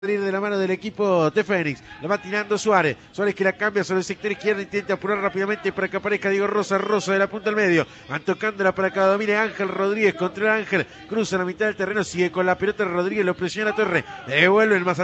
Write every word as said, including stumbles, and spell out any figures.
de la mano del equipo de Fénix, la va tirando Suárez, Suárez que la cambia sobre el sector izquierdo, intenta apurar rápidamente para que aparezca Diego Rosa, Rosa de la punta al medio, van tocándola para que la domine Ángel Rodríguez contra Ángel, cruza la mitad del terreno, sigue con la pelota Rodríguez, lo presiona Torre, devuelve el más